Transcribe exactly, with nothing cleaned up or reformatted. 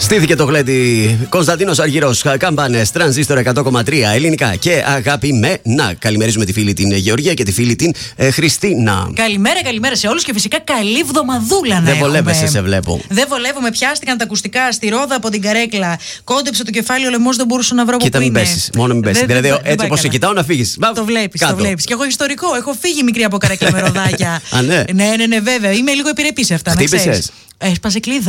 Στήθηκε το γλέντι Κωνσταντίνος Αργυρός, Καμπάνες, Τρανζίστορ εκατό κόμμα τρία, ελληνικά και αγαπημένα. Καλημερίζουμε τη φίλη την Γεωργία και τη φίλη την ε, Χριστίνα. Καλημέρα, καλημέρα σε όλους και φυσικά καλή βδομαδούλα να Δεν έχουμε. βολεύεσαι, σε βλέπω. Δεν βολεύομαι, πιάστηκαν τα ακουστικά στη ρόδα από την καρέκλα. Κόντεψε το κεφάλι, ο λαιμός δεν μπορούσε να βρω από Κοίτα, πού μην είναι. πέσεις. Μόνο μην πέσεις. Δηλαδή, έτσι όπως σε κοιτάω, να φύγεις. Το βλέπεις, το βλέπεις. Και εγώ ιστορικό. Έχω φύγει μικρή από καρέκλα με ροδάκια. Α, ναι. Ναι, ναι, ναι, βέβαια. Είμαι λίγο επιρρεπή σε αυτά. Χτύπησες? Έσπασε κλείδα.